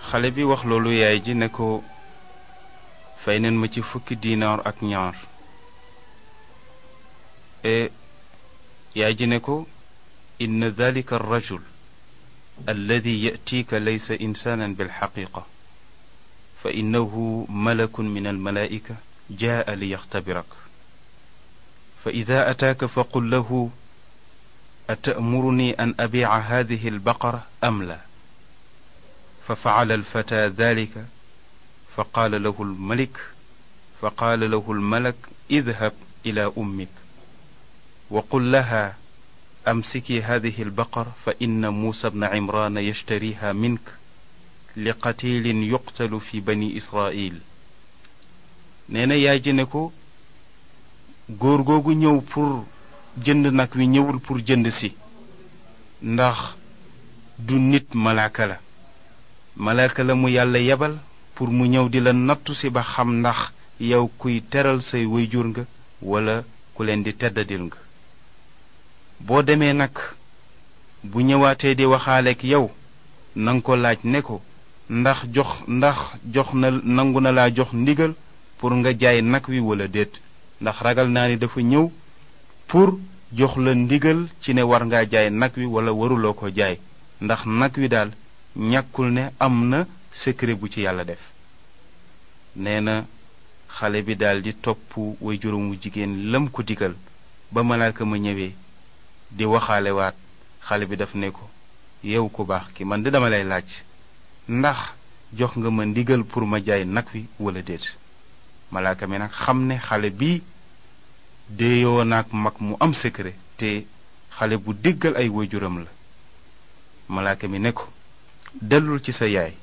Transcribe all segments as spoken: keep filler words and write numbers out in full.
xale bi wax loolu yaay ji ne ko fay neen ma ci fukki diinaar ak ñaar e yaay ji ne ko inna dalika arrajul alladi yatiika laysa insaanan bilxaqiqa fa innahu malakun min almalaa'ika jaa liyaxtabirak fa ida ataaka faqul lahu atamuruni an abiica hadihi albaqara am la fa facala alfata dalika fa qaala lahu almalik fa qaala lahu almalak idhab ila ummik wa qul laha amsiki hadihi albaqara fa inna muusa bna cimrana yashtariha mink li qatilin yuqtalu fi bani israil. nee na yaay ji ne ko góor googu ñëw pour jënd nag wi ñëwul pour jënd si ndax du nit malaaka la malaaka la mu yàlla yebal pour mu ñëw di la nattu si ba xam ndax yow kuy teral say wayjur nga wala ku leen di teddadil nga. boo demee nag bu ñëwaatee di waxaaleek yow nanga ko laaj ne ko ndax jox ndax jox na nangu na laa jox ndigal pour nga jaay nag wi wala déet ndax ragal naa ni dafa ñëw pour jox la ndigal ci ne war ngaa jaay nag wi wala waruloo ko jaay ndax nag wi daal ñàkkul ne am na secret bu ci yàlla def. nee na xale bi daal di topp way juróomu jigéen lam ko digal ba malaaka ma ñëwee di waxaale waat xale bi daf ne ko yow ku baax ki man de dama lay laaj ndax jox nga ma ndigal pour ma jaay nag wi wala déet. malaaka mi nag xam ne xale bi déeyoo naag mag mu am secret te xale bu déggal ay waajuram la. malaaka mi ne ko dellul ci sa yaay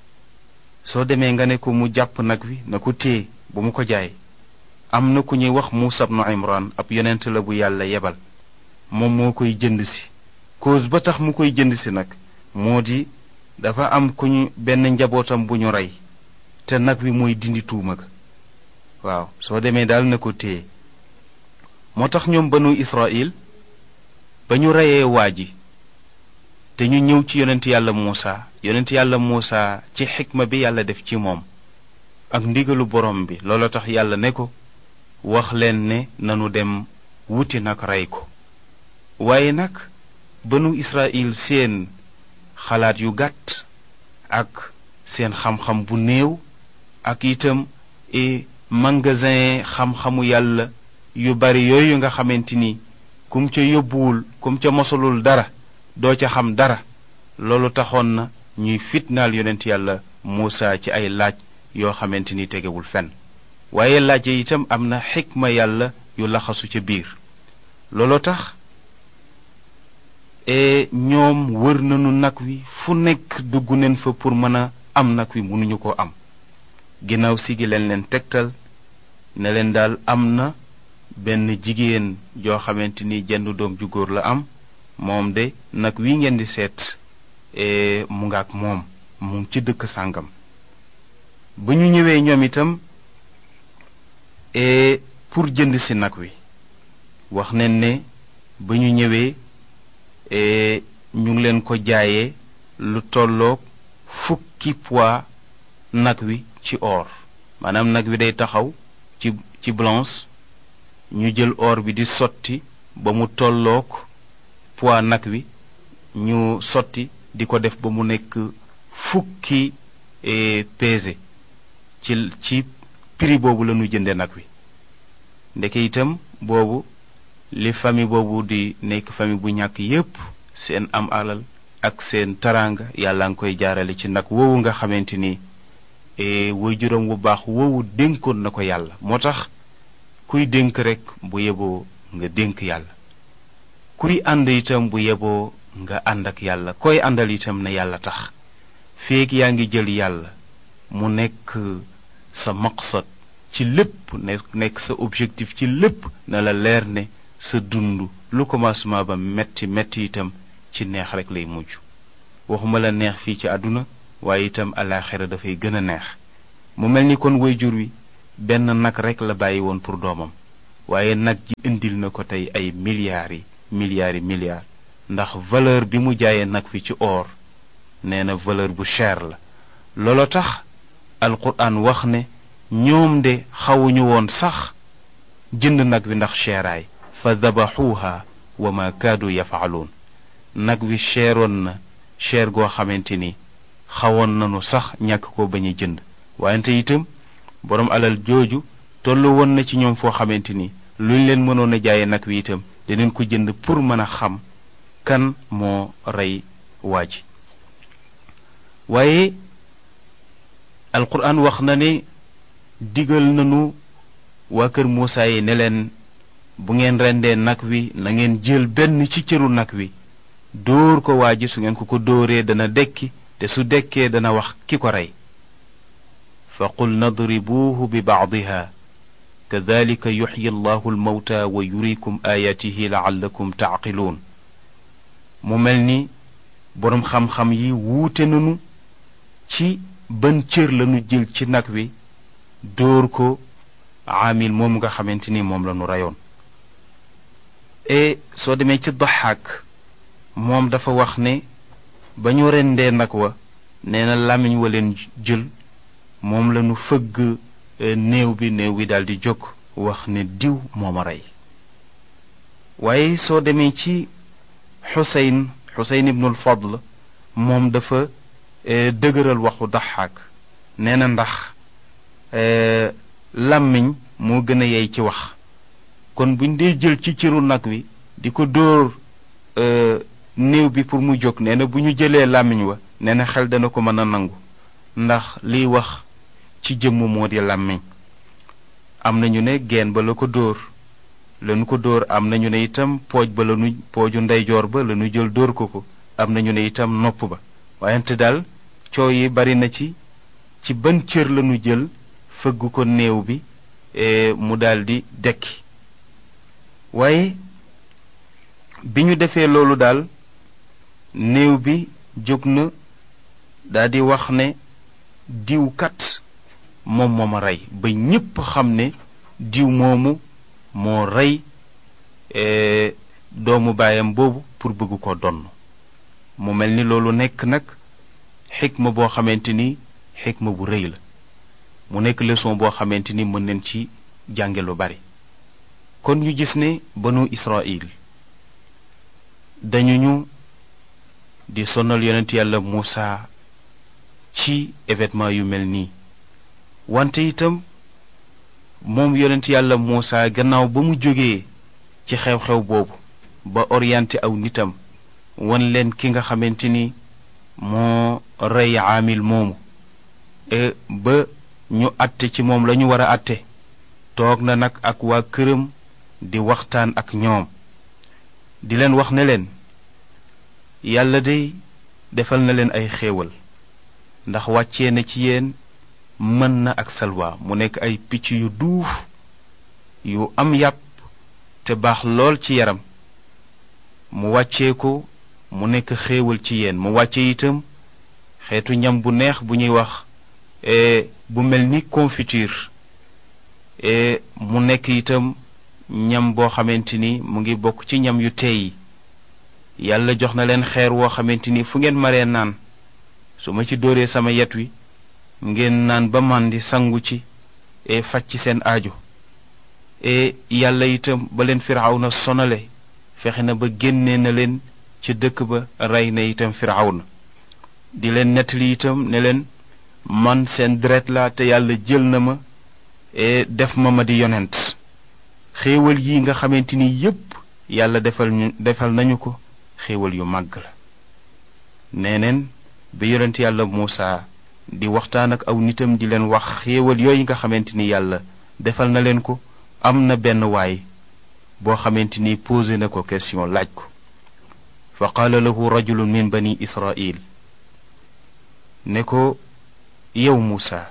soo demee nga ne ko mu jàpp nag wi na ko téye bu mu ko jaay. am na ku ñuy wax Muusa bnu Imran ab yonent la bu yàlla yebal moom moo koy jënd si cause ba tax mu koy jënd si nag moo di dafa am ku ñu benn njabootam bu ñu rey te nag wi mooy dindi tuuma ga. waaw soo demee daal na ko téye. moo tax ñoom banu Israil ba ñu reyee waa ji te ñu ñëw ci yonent yàlla Muusa yonent yàlla Muusa ci xikma bi yàlla def ci moom ak ndigalu borom bi loolu tax yàlla ne ko wax leen ne nanu dem wuti nag rey ko. waaye nag banu Israil seen xalaat yu gàtt ak seen xam-xam bu néew ak itam e magasin xam-xamu yàlla yu bari yooyu nga xamante ni kum ca yóbbuwul kum ca mosalul dara doo ca xam dara loolu taxoon na ñuy fitnaal yonent yàlla Muusa ci ay laaj yoo xamante ni tegewul fenn waaye laaj yi itam am na xikma yàlla yu laxasu ca biir. loolu tax e ñoom wër nañu nag wi fu nekk dugg neen fa pour mën a am nag wi mënuñu ko am. ginnaaw si gi leen leen tegtal ne leen daal am na benn jigéen joo xamante ni jenn doom ju góor la am moom de nag wi ngeen di seet mu nga ak moom mu ngi ci dëkk sàngam. ba ñu ñëwee ñoom itam pour jënd si nag wi wax nañ ne ba ñu ñëwee ñu ngi leen ko jaayee lu tolloog fukki poids nag wi ci or maanaam nag wi day taxaw ci ci balance ñu jël or bi di sotti ba mu tolloog poids nag wi ñu sotti di ko def ba mu nekk fukki pesé ci ci prix boobu la ñu jënde nag wi. ndeke itam boobu li famille boobu di nekk famille bu ñàkk yépp seen am alal ak seen taraanga yàlla nga koy jaarale ci nag woowu nga xamante ni waajuram wu baax woowu dénkoon na ko yàlla. moo tax kuy dénk rekk bu yeboo nga dénk yàlla kuy ànd itam bu yeboo nga ànd ak yàlla koy àndal itam na yàlla tax feek yaa ngi jël yàlla mu nekk sa maqsad ci lépp nekk sa objectif ci lépp na la leer ne sa dund lu commencement ba metti metti itam ci neex rekk lay mujj. waxuma la neex fii ci àdduna waaye itam alaaxira dafay gën a neex. mu mel ni kon waajur wi benn nag rekk la bàyyi woon pour doomam waaye nag ji indil na ko tey ay milliards yi milliards yi milliards ndax valeur bi mu jaayee nag wi ci or nee na valeur bu cher la loolo tax alquran wax ne ñoom de xawuñu woon sax jënd nag wi ndax cheeraay fa dabaxuuha wa ma kaadu yafaaluun nag wi cheeroon na cheer goo xamante ni xawoon nanu sax ñàkk ko bañ a jënd wante itam boroom alal jooju tollu woon na ci ñoom foo xamante ni luñ leen mënoon a jaaye nag wi itam dinañ ko jënd pour mën a xam kan moo rey waa ji waaye alquran wax na ne digal nanu waa kër Muusaa yi ne leen bu ngeen rendee nag wi na ngeen jël benn ci cëru nag wi dóor ko waa ji su ngeen ko ko dóoree dana dekki te su dekkee dana wax ki ko rey fa qul nadribuuhu bi bacdiha kadalika yuxyi allahu almawta wa yurikum ayaatihi laallakum taaqiluun mu mel ni boroom xam-xam yi wuute nanu ci ban cër lañu jël ci nag wi dóor ko aamil moom nga xamante ni moom lañu reyoon e soo demee ci Daxaak moom dafa wax ne ba ñu rendee nag wa nee na làmmiñ wa leen jël moom lañu fëgg néew bi néew bi daldi jóg wax ne diw mooma rey waaye soo demee ci xuseyn xuseyn ibnul fadl moom dafa dëgëral waxu Daxaak nee na ndax làmmiñ moo gën a yey ci wax kon buñ dee jël ci cëru nag wi di ko dóor néew bi pour mu jóg nee na bu ñu jëlee làmmiñ wa nee na xel dana ko mën a nangu ndax liy wax ci jëmm moo di làmmiñ am nañu ne geen ba la ko dóor lañu ko dóor am nañu ne itam pooj ba lañu pooju ndeyjoor ba lañu jël dóor ko ko am nañu ne itam nopp ba wayante daal coow yi bari na ci ci ban cër lañu jël fëgg ko néew bi mu daldi dekki waaye bi ñu defee loolu daal néew bi jóg na daldi wax ne diw kat moom moo ma rey ba ñépp xam ne diw moomu moo rey doomu baayam boobu pour bëgg ko donn mu mel ni loolu nekk nag xikma boo xamante ni xikma bu rëy la mu nekk leçon boo xamante ni mën nañ ci jànge lu bari kon ñu gis ne banu Israël dañu ñu di sonal yonent yàlla Muusaa ci événement yu mel nii wante itam moom yonent yàlla Muusaa gannaaw ba mu jógee ci xew-xew boobu ba orienté aw nitam wan leen ki nga xamante ni moo rey aamil moomu e ba ñu àtte ci moom lañu war a àtte toog na nag ak waa këram di waxtaan ak ñoom di leen wax ne leen yàlla day defal na leen ay xéewal ndax wàccee na ci yéen mën na ak salwa mu nekk ay picc yu duuf yu am yàpp te baax lool ci yaram mu wàccee ko mu nekk xéewal ci yéen mu wàcce itam xeetu ñam bu neex bu ñuy wax bu mel ni confiture mu nekk itam ñam boo xamante ni mu ngi bokk ci ñam yu teey yàlla jox na leen xeer woo xamante ni fu ngeen maree naan su ma ci dóoree sama yet wi ngeen naan ba màndi sangu ci e faj ci seen aajo e yàlla itam ba leen firawna sonale fexe na ba génnee na leen ci dëkk ba rey na itam firawna di leen nettali itam ne leen man seen deret la te yàlla jël na ma e def ma ma di yonent xéewal yi nga xamante ni yépp yàlla defal ñu defal nañu ko xéewal yu màgg la neeneen bi yonent yàlla Muusaa di waxtaan ak aw nitam di leen wax xéewal yooyu nga xamante ni yàlla defal na leen ko am na benn waay boo xamante ni posé na ko question laaj ko fa qaala lahu rajulun min bani israil ne ko yow Muusaa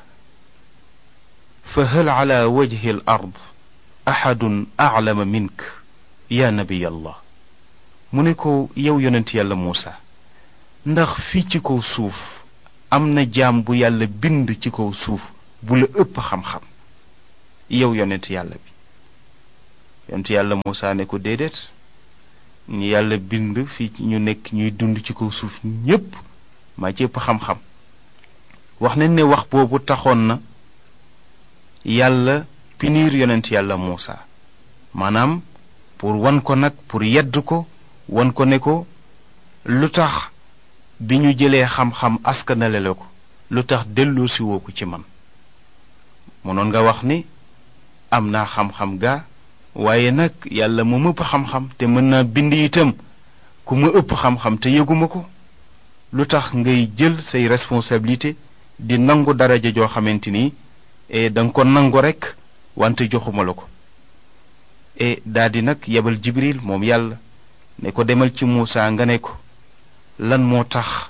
fa hal ala wajhi al ard axadun aclama mink yaa nabiy allah mu ne ko yow yonent yàlla Muusaa ndax fii ci kaw suuf am na jaam bu yàlla bind ci kaw suuf bu la ëpp xam-xam yow yonent yàlla bi yonent yàlla Muusaa ne ko déedéet ñu yàlla bind fii ñu nekk ñuy dund ci kaw suuf ñépp maa ci ëpp xam-xam wax nañ ne wax boobu taxoon na yàlla punir yonent yàlla Muusa maanaam pour wan ko nag pour yedd ko wan ko ne ko lu tax bi ñu jëlee xam-xam askanale la ko lu tax delloo si woo ko ci man mënoon nga wax ni am naa xam-xam gaa waaye nag yàlla mu ëpp xam-xam te mën naa bind itam ku ma ëpp xam-xam te yëguma ko lu tax ngay jël say responsabilité di nangu daraja joo xamante ni e danga ko nangu rekk wante joxuma la ko e daldi nag yebal Jibril moom yàlla ne ko demal ci Muusa nga ne ko lan moo tax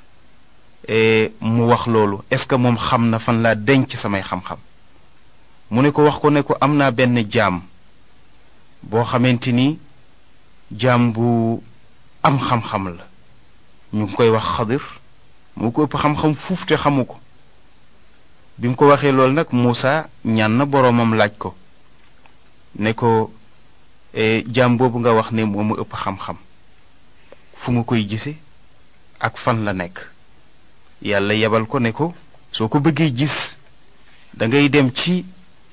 mu wax loolu est-ce que moom xam na fan laa denc samay xam-xam mu ne ko wax ko ne ko am naa benn jaam boo xamante ni jaam bu am xam-xam la ñu ngi koy wax Xadir moo ko ëpp xam-xam fuuf te xamu ko bi mu ko waxee loolu nag Muusa ñaan na boroomam laaj ko ne ko jaam boobu nga wax ne moo ma ëpp xam-xam fu ma koy gise ak fan la nekk yàlla yebal ko ne ko soo ko bëggee gis dangay dem ci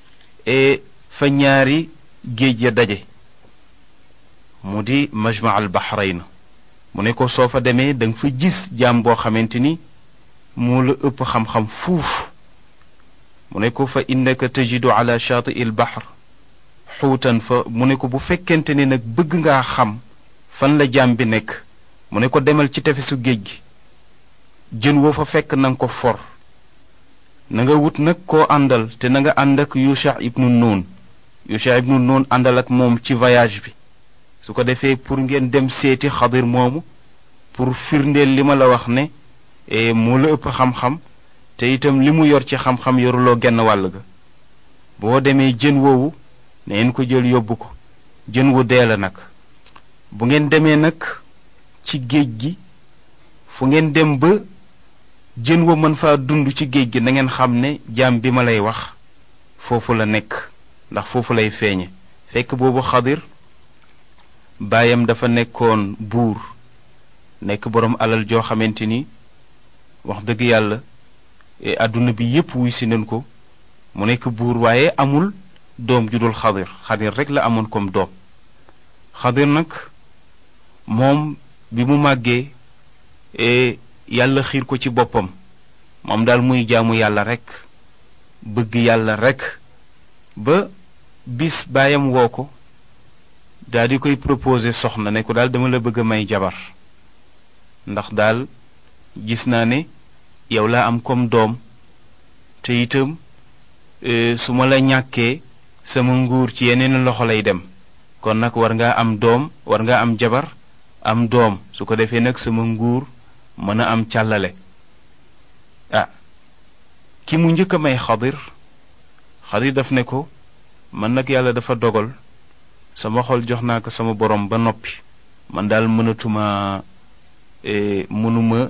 fa ñaari géej ya daje mu di majma al bahrayn mu ne ko soo fa demee danga fa gis jaam boo xamante ni moo la ëpp xam-xam fuuf mu ne ko fa innaka tajidu ala shaati il bahr xuutan fa mu ne ko bu fekkente ni nag bëgg ngaa xam fan la jaam bi nekk mu ne ko demal ci tefesu géej gi jën woo fa fekk nanga ko for na nga wut nag koo àndal te na nga ànd ak Yusha ibnu Nun Yusha ibnu Nun àndal ak moom ci voyage bi su ko defee pour ngeen dem seeti Xadir moomu pour firndeel li ma la wax ne moo la ëpp xam-xam te itam li mu yor ci xam-xam yoruloo genn wàll ga boo demee jën woowu ne ngeen ko jël yóbbu ko jën wu dee la nag bu ngeen demee nag ci géej gi fu ngeen dem ba jën wa mën faa dund ci géej gi na ngeen xam ne jaam bi ma lay wax foofu la nekk ndax foofu lay feeñe fekk boobu Xadir baayam dafa nekkoon buur nekk boroom alal joo xamante ni wax dëgg yàlla àdduna bi yépp wuy si nañ ko mu nekk buur waaye amul doom ju dul Xadir Xadir rek la amoon comme doom Xadir nag moom bi mu màggee yàlla xiir ko ci boppam moom daal muy jaamu yàlla rek bëgg yàlla rek ba bis baayam woo ko daal di koy proposer soxna ne ko daal dama la bëgg a may jabar ndax daal gis naa ne yow laa am comme doom te itam su ma la ñàkkee sama nguur ci yeneen loxo lay dem kon nag war ngaa am doom war ngaa am jabar am doom su ko defee nag sama nguur mën a am càllale ah ki mu njëkk a may Xadir Xadir daf ne ko man nag yàlla dafa dogal sama xol jox naa ko sama borom ba noppi man daal mënatuma mënuma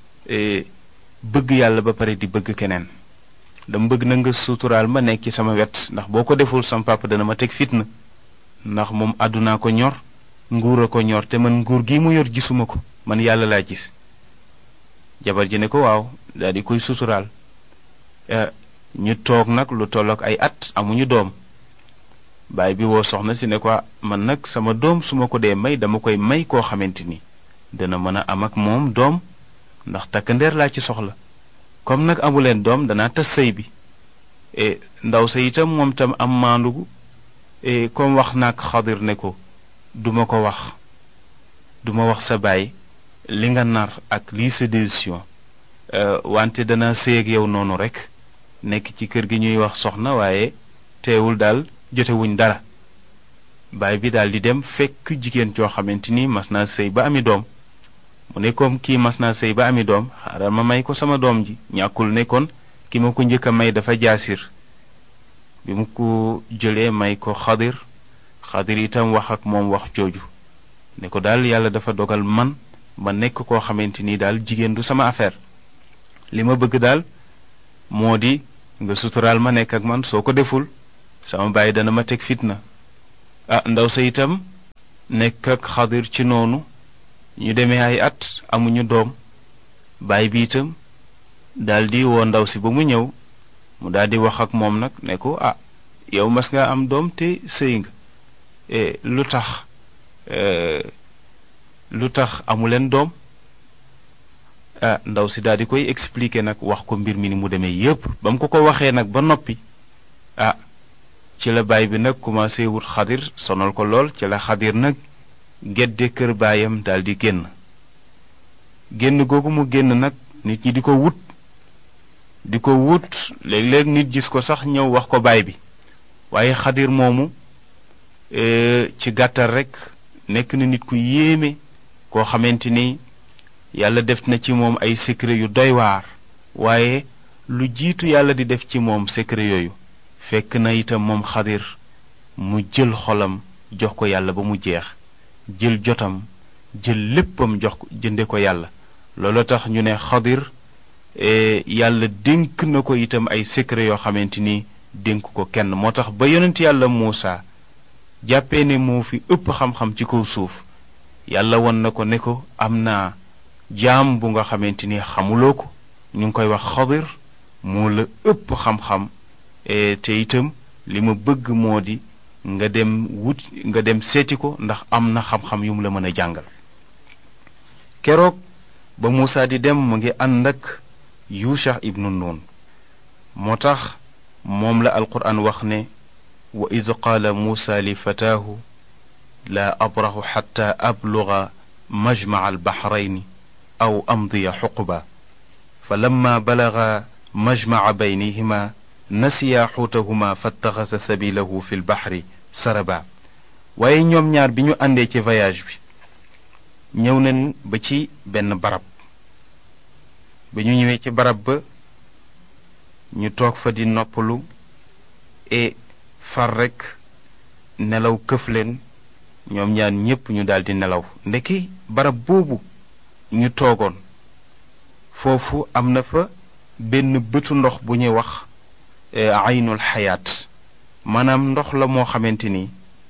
bëgg yàlla ba pare di bëgg keneen dama bëgg na nga suturaal ma nekk ci sama wet ndax boo ko deful sama papa dana ma teg fitna ndax moom àddunaa ko ñor nguur a ko ñor te man nguur gi mu yor gisuma ko man yàlla laa gis jabar ji ne ko waaw daal di koy suturaal ñu toog nag lu tollook ay at amuñu doom baay bi woo soxna si ne ko man nag sama doom su ma ko dee may dama koy may koo xamante ni dana mën a am ak moom doom ndax takkandeer laa ci soxla comme nag amuleen doom danaa tas sëy bi e ndaw sa itam moom tam am maandugu e comme wax naak Xadir ne ko duma ko wax duma wax sa baay li nga nar ak lii sa décision wante dana sëy ak yow noonu rek nekk ci kër gi ñuy wax soxna waaye teewul daal jotewuñ dara baay bi daal di dem fekk jigéen joo xamante ni mas naa sëy ba ami doom mu ne comme kii mas naa sëy ba ami doom xaaral ma may ko sama doom ji ñàkkul ne kon ki ma ko njëkk a may dafa jaasir bi mu ko jëlee may ko Xadir Xadir itam wax ak moom wax jooju ne ko daal yàlla dafa dogal man ma nekk koo xamante ni daal jigéen du sama affaire li ma bëgg daal moo di nga suturaal ma nekk ak man soo ko deful sama baay dana ma teg fitna ah ndaw sa itam nekk ak Xadir ci noonu ñu demee ay at amuñu doom baay bi itam daldi woo ndaw si ba mu ñëw mu daldi wax ak moom nag ne ko ah yow mas nga am doom te sëy nga e lu tax lu tax amuleen doom ah ndaw si daldi koy expliquer nag wax ko mbir mi ni mu demee yépp ba mu ko ko waxee nag ba noppi ah ci la baay bi nag commencé wut Xadir sonal ko lool ci la Xadir nag gedde kër baayam daldi génn génn googu mu génn nag nit ñi di ko wut di ko wut léeg-léeg nit gis ko sax ñëw wax ko baay bi waaye Xadir moomu ci gàttal rekk nekk na nit ku yéeme koo xamante ni yàlla def na ci moom ay secret yu doy waar waaye lu jiitu yàlla di def ci moom secret yooyu fekk na itam moom Xadir mu jël xolam jox ko yàlla ba mu jeex jël jotam jël léppam jox ko jënde ko yàlla loolu tax ñu ne Xadir yàlla dénk na ko itam ay secret yoo xamante ni dénk ko kenn moo tax ba yonent yàlla Muusa jàppee ne moo fi ëpp xam-xam ci kaw suuf yàlla won na ko ne ko am naa jaam bu nga xamante ni xamuloo ko ñu ngi koy wax Xadir moo la ëpp xam-xam te itam li ma bëgg moo di nga dem wut nga dem seeti ko ndax am na xam-xam yu mu la mën a jàngal keroog ba Muusa di dem mu ngi ànd ak Yusha ibnu Nun moo tax moom la alquran wax ne wa id qaala Muusa li fataahu laa abrahu xatta abluga majmaca albaxrayni aw amdiya xuquba fa lamma balaga majmaca baynihima nasiya xuutahuma fattaxasa sabilahu fi lbaxri saraba waaye ñoom ñaar bi ñu àndee ci voyage bi ñëw nañ ba ci benn barab ba ñu ñëwee ci barab ba ñu toog fa di noppalu e far rekk nelaw këf leen ñoom ñaar ñépp ñu daldi nelaw ndeki barab boobu ñu toogoon foofu am na fa benn bëtu ndox bu ñuy wax aynul xayaat maanaam ndox la moo xamante ni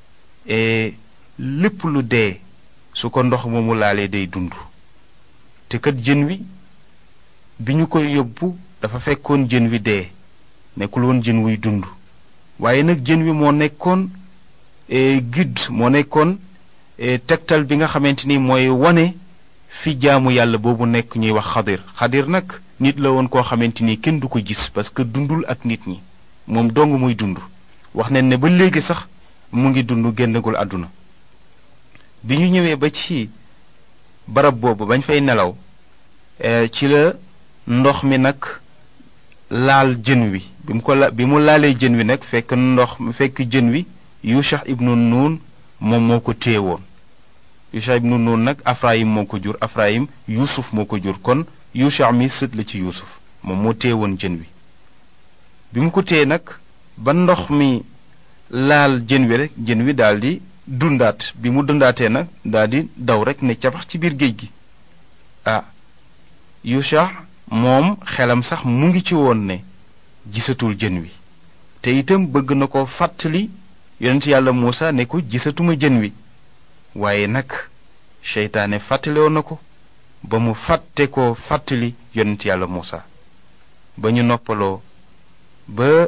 lépp lu dee su ko ndox moomu laalee day dund te kat jën wi bi ñu koy yóbbu dafa fekkoon jën wi dee nekkul woon jën wuy dund waaye nag jën wi moo nekkoon guide moo nekkoon tegtal bi nga xamante ni mooy wane fi jaamu yàlla boobu nekk ñuy wax Xadir Xadir nag nit la woon koo xamante ni kenn du ko gis parce que dundul ak nit ñi moom dong muy dund wax nañ ne ba léegi sax mu ngi dund génnagul àdduna bi ñu ñëwee ba ci barab boobu bañ fay nelaw ci la ndox mi nag laal jën wi bi mu ko la bi mu laalee jën wi nag fekk ndox fekk jën wi Yusha ibnu Nun moom moo ko téye woon Yusha ibnu Nun nag Afrayim moo ko jur Afrayim Yuusuf moo ko jur kon Yusha mi sët la ci Yuusuf moom moo téye woon jën wi bi mu ko téye nag ba ndox mi laal jën wi rek jën wi daldi dundaat bi mu dundaatee nag daldi daw rek ne cabax ci biir géej gi ah Yusha moom xelam sax mu ngi ci woon ne gisatul jën wi te itam bëgg na ko fàttali yonent yàlla Muusa ne ko gisatuma jën wi waaye nag seytaane fàttalewoon na ko ba mu fàtte ko fàttali yonent yàlla Muusa ba ñu noppaloo ba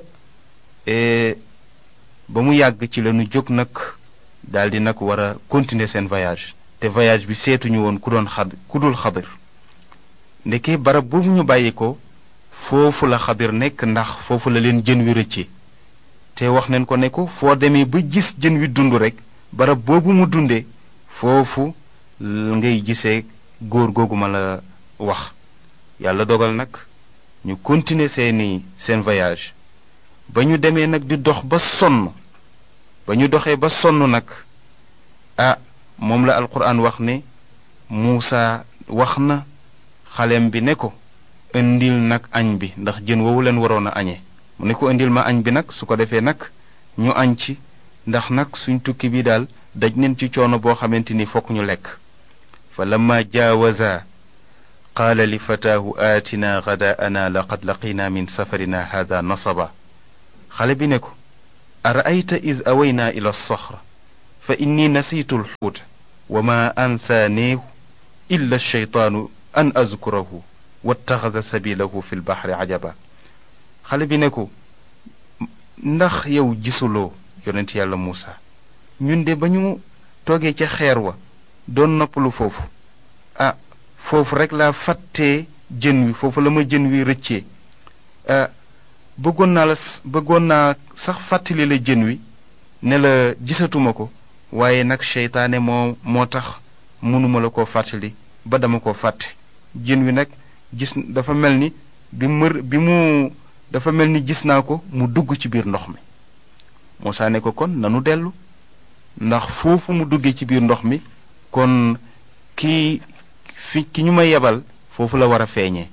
ba mu yàgg ci lañu jóg nag daldi nag war a continuer seen voyage te voyage bi seetuñu woon ku doon xad ku dul Xadir ndeke barab boobu ñu bàyyi ko foofu la Xadir nekk ndax foofu la leen jën wi rëcce te wax nañ ko ne ko foo demee ba gis jën wi dund rekk barab boobu mu dundee foofu ngay gisee góor googu ma la wax yàlla dogal nag ñu continuer seeni seen voyage ba ñu demee nag di dox ba sonn ba ñu doxee ba sonn nag ah moom la alquran wax ne Muusa wax na xalem bi ne ko indil nag añ bi ndax jën woowu leen waroon a añee mu ne ko indil ma añ bi nag su ko defee nag ñu añ ci ndax nag suñ tukki bi daal daj neen ci coono boo xamante ni fokk ñu lekk fa lamma jaawaza qaala li fataahu aatina gadaana laqad laqina min safarina hada nasaba xale bi ne ko araayta is awaynaa ila alsaxra fa inni nasiitu alxuuta wa ma ansaaneehu illa alcheytaanu an azkurahu wattaxada sabilahu fi lbaxri ajaba. xale bi ne ko ndax yow gisuloo yonent yàlla Muusa, ñun de ba ñu toogee ca xeer wa doon noppalu foofu, ah foofu rek laa fàttee jën wi, foofu la ma jën wi rëccee. ah bëggoon naa la bëggoon naa sax fàttali la jën wi ne la gisatuma ko, waaye nag seytaane moo moo tax mënuma la koo fàttali ba dama koo fàtte. jën wi nag gis dafa mel ni bi mër bi mu dafa mel ni gis naa ko mu dugg ci biir ndox mi. Muusaa ne ko kon nanu dellu, ndax foofu mu duggee ci biir ndox mi kon ki fi ki ñu ma yebal foofu la war a feeñee.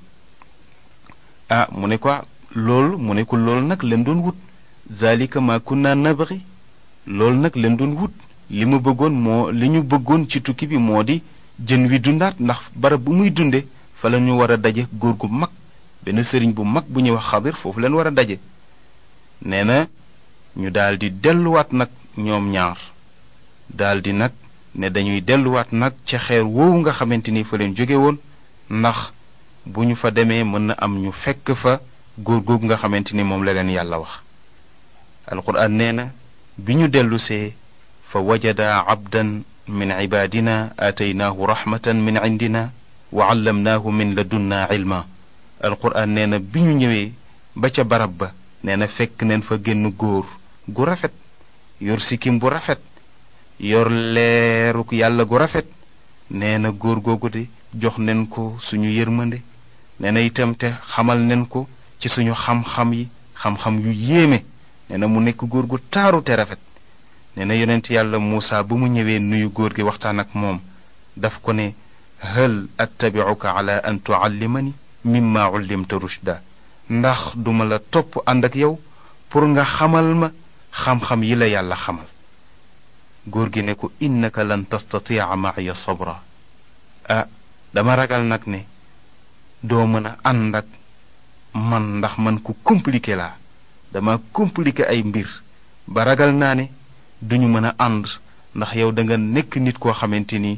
ah mu ne ko loolu mu ne ko loolu nag leen doon wut, zalika ma kunna nabghi, loolu nag leen doon wut. li mu bëggoon moo li ñu bëggoon ci tukki bi moo di jën wi dundaat, ndax barab bu muy dunde fa la ñu war a daje góor gu mag, benn sëriñ bu mag bu ñuy wax Xadir, foofu leen war a daje. nee na ñu daldi delluwaat nag ñoom ñaar, daldi nag ne dañuy delluwaat nag ca xeer woowu nga xamante ni fa leen jóge woon, ndax bu ñu fa demee mën na am ñu fekk fa góor googu nga xamante ni moom la leen yàlla wax. alquran nee na bi ñu dellusee fa wajada abdan min cibaadina aataynaahu raxmatan min cindina wa callamnaahu min ladunna cilma. alquran nee na bi ñu ñëwee ba ca barab ba nee na fekk neen fa génn góor gu rafet, yor sikkim bu rafet, yor leeruk yàlla gu rafet. nee na góor googu de jox nen ko suñu yërmande, nee na itam te xamal nen ko ci suñu xam-xam yi, xam-xam yu yéeme. nee na mu nekk góor gu taaru te rafet. nee na yonent yàlla Muusa bu mu ñëwee nuyu góor gi waxtaan ak moom daf ko ne hal attabi'uka ala an tuallimani mimma ullimta rushda, ndax duma la topp ànd ak yow pour nga xamal ma xam-xam yi la yàlla xamal. góor gi ne ko innaka lan tastati'a ma'iya sabra. ah dama ragal nag ne doo mën a ànd ak man ndax man ku compliqué laa, dama compliqué ay mbir ba ragal naa ne duñu mën a ànd, ndax yow da nga nekk nit koo xamante ni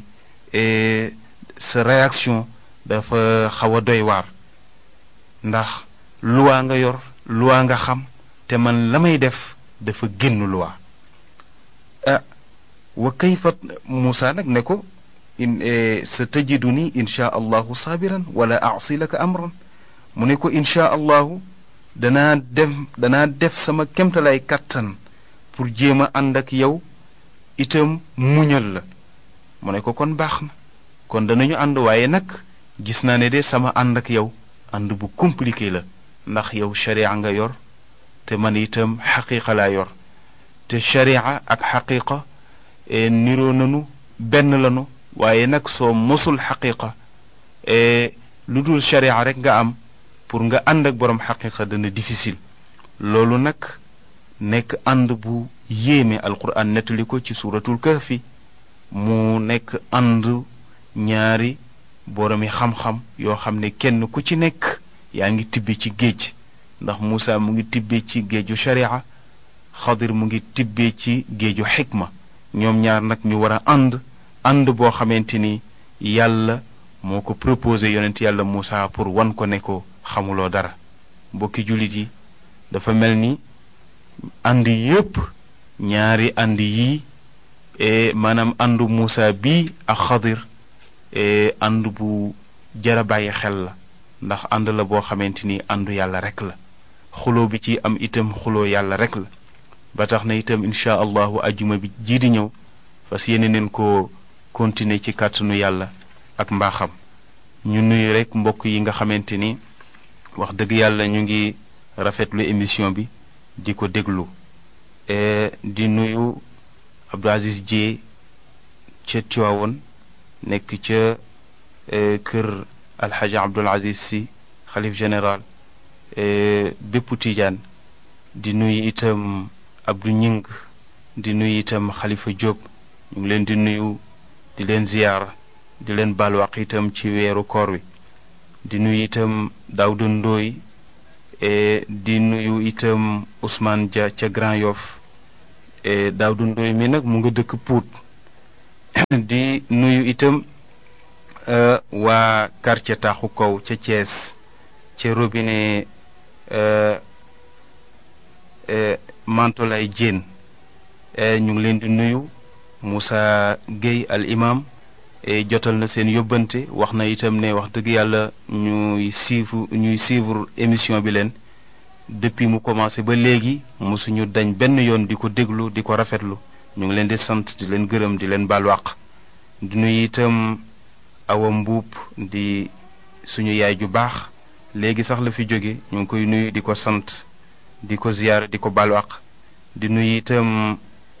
sa réaction dafa xaw a doy waar, ndax luwaa nga yor, luwaa nga xam, te man la may def dafa génn luwaa. ah wa kayfa Muusa nag ne ko in sa tajiduni insha allahu sabiran wala aasi laka amran. mu ne ko insha allahu danaa def danaa def sama kemtalay kàttan pour jéem a ànd ak yow itam muñal la. mu ne ko kon baax na, kon danañu ànd, waaye nag gis naa ne de sama ànd ak yow ànd bu compliqué la, ndax yow sharia nga yor te man itam xaqiqa laa yor, te sharia ak xaqiqa niroo nanu benn lanu, waaye nag soo mosul xaqiqa lu dul sharia rek nga am, pour nga ànd ak boroom xaqiqa dana difficile. loolu nag nekk ànd bu yéeme. alquran nettali ko ci suuratul kahfi, mu nekk ànd ñaari boroomi xam-xam yoo xam ne kenn ku ci nekk yaa ngi tibbe ci géej, ndax Muusa mu ngi tibbee ci géeju sharia, Xadir mu ngi tibbee ci géeju xikma. ñoom ñaar nag ñu war a ànd ànd boo xamante ni yàlla moo ko proposé yonent yàlla Muusa pour wan ko ne ko xamuloo dara. mbokki jullit yi, dafa mel ni ànd yépp ñaari ànd yii e maanaam àndu Muusa bii ak Xadir e ànd bu jara bàyyi xel la, ndax ànd la boo xamante ni àndu yàlla rek la. xuloo bi ci am itam xuloo yàlla rek la. ba tax na itam incha allahu ajjuma bi jii di ñëw fas yéene neen ko continuer ci kàttanu yàlla ak mbaaxam. ñu nuyu rek mbokk yi nga xamante ni wax dëgg yàlla ñu ngi rafetlu émission bi di ko déglu. di nuyu Abdou Aziz Dieye ca Tiwaawoon, nekk ca kër alxaji Abdul Aziz si xalif général bépp Tijaan. di nuyu itam Abdou Ñing, di nuyu itam Xalifa Diop. ñu ngi leen di nuyu di leen ziyaara, di leen baalu àq itam ci weeru koor wi. di nuyu itam Daawda Ndooy, di nuyu itam Ousmane Dia ca Grand Yoff. Daawda Ndooy mi nag mu nga dëkk Pout. di nuyu itam waa quartier Taaxu Kaw ca Thiès ca robinet Mantolay Diène ñu ngi leen di nuyu. Moussa Gueye al imam jotal na seen yóbbante wax na itam ne wax dëgg yàlla ñuy suivre ñuy suivre émission bi leen depuis mu commencé ba léegi mosuñu dañ benn yoon di ko déglu di ko rafetlu ñu ngi leen di sant di leen gërëm di leen baal wàq di nuyu itam Awa Mbuub di suñu yaay ju baax léegi sax la fi jóge ñu ngi koy nuyu di ko sant di ko ziyaar di ko baal wàq di nuyu itam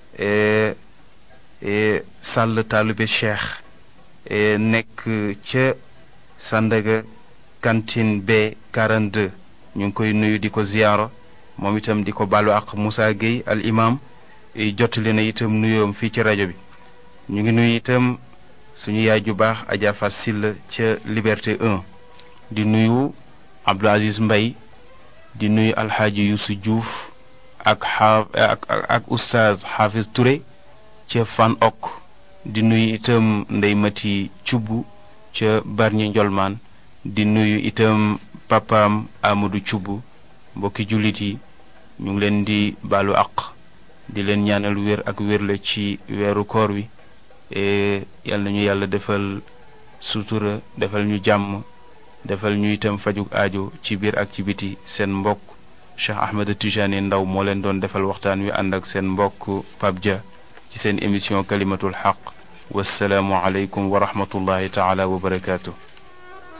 Sall Taalube Cheikh nekk ca Sandaga cantine B quarante-deux ñu ngi koy nuyu di ko ziyaara moom itam di ko balu ak Moussa Gueye al imam jottali na itam nuyoom fii ci rajo bi ñu ngi nuyu itam suñu yaay ju baax Adja Fass Sylla ca Liberté un di nuyu Abdou Aziz Mbaye di nuyu Alxaaji Youssou Diouf ak a ak ak oustaz Hafiz Touré ca Fan Ok di nuyu itam Ndey Mati Cubb ca Barñi Njolmaan di nuyu itam papaam Amadou Cubb mbokki jullit yi ñu ngi leen di baalu àq di leen ñaanal wér ak wérle ci weeru koor wi yal nañu yàlla defal sutura defal ñu jàmm defal ñu itam fajug aajo ci biir ak ci biti seen mbokk Cheikh Ahmed Tijani Ndaw moo leen doon defal waxtaan wi ànd ak seen mbokk Pape Dia ci seen émission kalimatul xaq wassalaamu aleykum wa rahmatullahi taala wa barakaatu